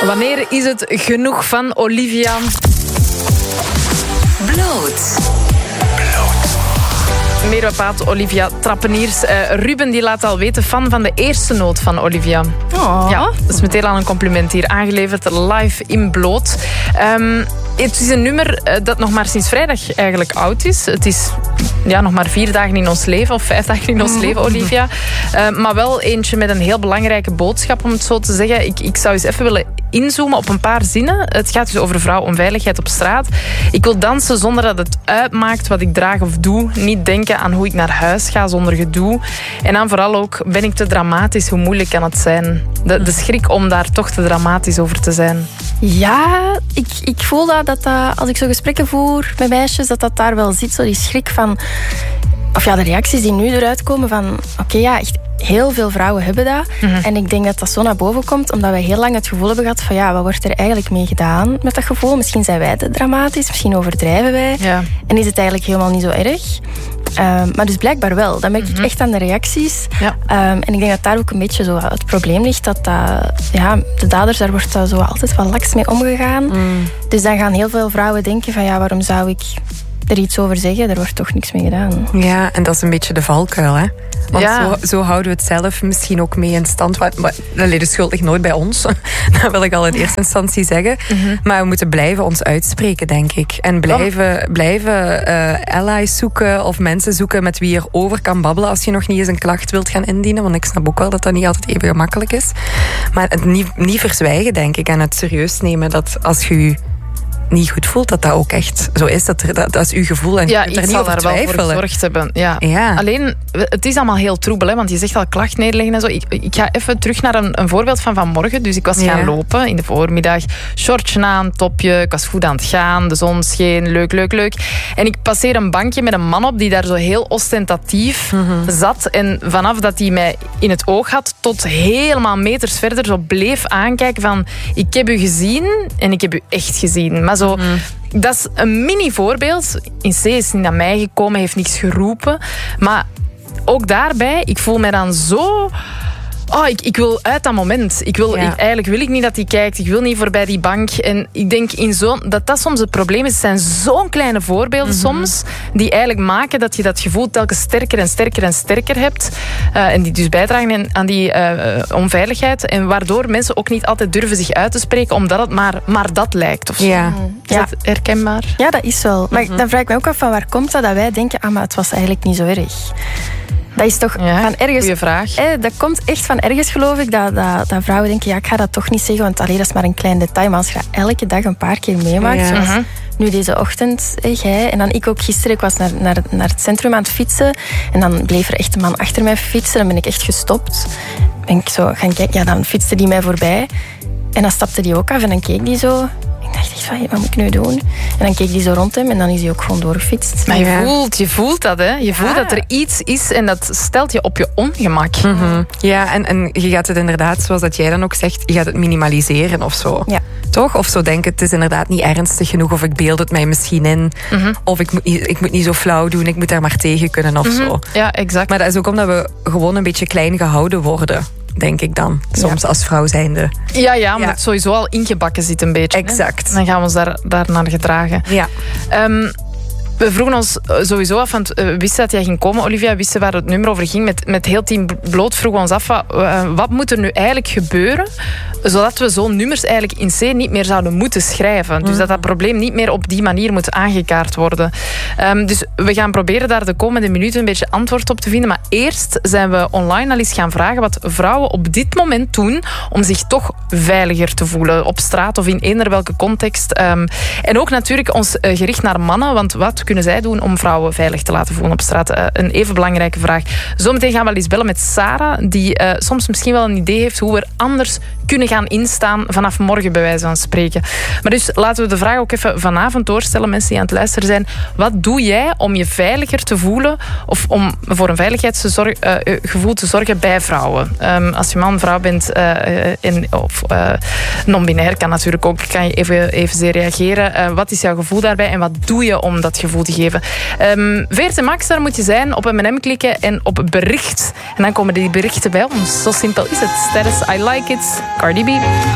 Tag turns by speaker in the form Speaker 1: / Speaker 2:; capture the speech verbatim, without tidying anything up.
Speaker 1: Wanneer is het genoeg van Olivia?
Speaker 2: Bloot.
Speaker 1: Meer bepaald Olivia Trappeniers. Uh, Ruben die laat al weten, fan van de eerste noot van Olivia.
Speaker 3: Oh.
Speaker 1: Ja, dat is meteen al een compliment hier. Aangeleverd live in Bloot. Um, het is een nummer uh, dat nog maar sinds vrijdag eigenlijk oud is. Het is ja, nog maar vier dagen in ons leven, of vijf dagen in ons leven, Olivia. Uh, maar wel eentje met een heel belangrijke boodschap, om het zo te zeggen. Ik, ik zou eens even willen inzoomen op een paar zinnen. Het gaat dus over vrouwonveiligheid op straat. Ik wil dansen zonder dat het uitmaakt wat ik draag of doe. Niet denken aan hoe ik naar huis ga zonder gedoe. En dan vooral ook, ben ik te dramatisch? Hoe moeilijk kan het zijn? De, de schrik om daar toch te dramatisch over te zijn.
Speaker 3: Ja, ik, ik voel dat, dat, dat als ik zo gesprekken voer met meisjes, dat dat daar wel zit. Zo die schrik van... Of ja, de reacties die nu eruit komen van... Oké, okay, ja, echt heel veel vrouwen hebben dat. Mm-hmm. En ik denk dat dat zo naar boven komt, omdat wij heel lang het gevoel hebben gehad van... Ja, wat wordt er eigenlijk mee gedaan met dat gevoel? Misschien zijn wij te dramatisch, misschien overdrijven wij. Ja. En is het eigenlijk helemaal niet zo erg. Um, maar dus blijkbaar wel. Dat merk ik mm-hmm. echt aan de reacties. Ja. Um, en ik denk dat daar ook een beetje zo het probleem ligt. Dat, dat ja, de daders, daar wordt zo altijd wel laks mee omgegaan. Mm. Dus dan gaan heel veel vrouwen denken van... Ja, waarom zou ik er iets over zeggen? Er wordt toch niks mee gedaan.
Speaker 4: Ja, en dat is een beetje de valkuil, hè? Want ja. zo, zo houden we het zelf misschien ook mee in stand. Maar, maar de schuld ligt nooit bij ons. Dat wil ik al in eerste instantie zeggen. Mm-hmm. Maar we moeten blijven ons uitspreken, denk ik. En blijven, blijven uh, allies zoeken of mensen zoeken met wie je erover kan babbelen als je nog niet eens een klacht wilt gaan indienen. Want ik snap ook wel dat dat niet altijd even gemakkelijk is. Maar het niet, niet verzwijgen, denk ik. En het serieus nemen dat als je je niet goed voelt, dat dat ook echt zo is. Dat, er, dat, dat is uw gevoel en je
Speaker 1: ja,
Speaker 4: kunt er niet over twijfelen. Ja, iets zal daar wel voor
Speaker 1: gezorgd hebben. Ja.
Speaker 4: Ja.
Speaker 1: Alleen, het is allemaal heel troebel, hè, want je zegt al klacht neerleggen en zo. Ik, ik ga even terug naar een, een voorbeeld van vanmorgen. Dus ik was gaan ja. lopen in de voormiddag. Shortje aan, topje. Ik was goed aan het gaan. De zon scheen. Leuk, leuk, leuk. En ik passeer een bankje met een man op die daar zo heel ostentatief mm-hmm. zat. En vanaf dat hij mij in het oog had, tot helemaal meters verder zo bleef aankijken van, ik heb u gezien en ik heb u echt gezien. Maar zo... Mm. Dat is een mini-voorbeeld. In C is niet naar mij gekomen, heeft niks geroepen. Maar ook daarbij, ik voel mij dan zo... Oh, ik, ik wil uit dat moment. Ik wil, ja. ik, eigenlijk wil ik niet dat hij kijkt. Ik wil niet voorbij die bank. En ik denk in zo, dat dat soms het probleem is. Het zijn zo'n kleine voorbeelden mm-hmm. soms, die eigenlijk maken dat je dat gevoel telkens sterker en sterker en sterker hebt. Uh, en die dus bijdragen aan die uh, onveiligheid. En waardoor mensen ook niet altijd durven zich uit te spreken, omdat het maar, maar dat lijkt. Of zo.
Speaker 4: Ja.
Speaker 1: Is ja. dat herkenbaar?
Speaker 3: Ja, dat is wel. Maar mm-hmm. dan vraag ik me ook af van waar komt dat, dat wij denken, ah, maar het was eigenlijk niet zo erg. Dat is toch
Speaker 1: ja,
Speaker 3: van ergens...
Speaker 1: Goeie vraag.
Speaker 3: Eh, dat komt echt van ergens, geloof ik, dat, dat, dat vrouwen denken, ja, ik ga dat toch niet zeggen, want allee, dat is maar een klein detail. Maar als je dat elke dag een paar keer meemaakt, ja. zoals uh-huh. nu deze ochtend, eh, jij, en dan ik ook gisteren, ik was naar, naar, naar het centrum aan het fietsen, en dan bleef er echt een man achter mij fietsen, dan ben ik echt gestopt. Ben ik zo gaan kijken, ja, dan fietste die mij voorbij, en dan stapte die ook af, en dan keek die zo... Ik dacht echt van, wat moet ik nu doen? En dan keek hij zo rond hem en dan is hij ook gewoon doorgefietst.
Speaker 1: Maar je, ja. voelt, je voelt dat, hè? Je voelt ja. dat er iets is en dat stelt je op je ongemak.
Speaker 4: Mm-hmm. Ja, en, en je gaat het inderdaad, zoals dat jij dan ook zegt, je gaat het minimaliseren of zo.
Speaker 3: Ja.
Speaker 4: Toch? Of zo denken, het is inderdaad niet ernstig genoeg, of ik beeld het mij misschien in. Mm-hmm. Of ik moet, niet, ik moet niet zo flauw doen, ik moet daar maar tegen kunnen of mm-hmm. zo.
Speaker 1: Ja, exact.
Speaker 4: Maar dat is ook omdat we gewoon een beetje klein gehouden worden. Denk ik dan. Soms ja. als vrouw zijnde.
Speaker 1: Ja, ja, omdat ja. het sowieso al ingebakken zit een beetje.
Speaker 4: Exact.
Speaker 1: Hè? Dan gaan we ons daar, daar naar gedragen.
Speaker 4: Ja.
Speaker 1: Um, we vroegen ons sowieso af, want we wisten dat jij ging komen, Olivia. We wisten waar het nummer over ging. Met, met heel team Bloot vroegen we ons af, uh, wat moet er nu eigenlijk gebeuren, zodat we zo'n nummers eigenlijk in C niet meer zouden moeten schrijven. Mm. Dus dat dat probleem niet meer op die manier moet aangekaart worden. Um, dus we gaan proberen daar de komende minuten een beetje antwoord op te vinden. Maar eerst zijn we online al eens gaan vragen wat vrouwen op dit moment doen om zich toch veiliger te voelen. Op straat of in eender welke context. Um, en ook natuurlijk ons uh, gericht naar mannen, want wat kunnen zij doen om vrouwen veilig te laten voelen op straat? Uh, een even belangrijke vraag. Zometeen gaan we wel eens bellen met Sarah, die uh, soms misschien wel een idee heeft hoe we er anders kunnen gaan instaan vanaf morgen, bij wijze van spreken. Maar dus laten we de vraag ook even vanavond doorstellen, mensen die aan het luisteren zijn. Wat doe jij om je veiliger te voelen of om voor een veiligheidsgevoel uh, te zorgen bij vrouwen? Um, als je man, vrouw bent uh, in, of uh, non-binair, kan natuurlijk ook, kan je even, evenzeer reageren. Uh, wat is jouw gevoel daarbij en wat doe je om dat gevoel te geven? Um, V R T Max, daar moet je zijn, op M en M klikken en op bericht. En dan komen die berichten bij ons. Zo simpel is het. Status, I like it. Cardi B.